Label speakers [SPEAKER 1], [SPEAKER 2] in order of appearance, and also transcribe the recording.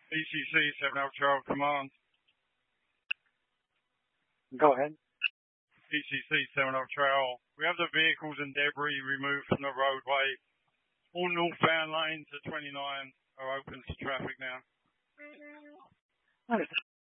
[SPEAKER 1] ECC 7 Alpha Command.
[SPEAKER 2] Go ahead.
[SPEAKER 1] ECC 7 Alpha. We have the vehicles and debris removed from the roadway. All northbound lanes at 29 are open to traffic now.
[SPEAKER 2] Understood.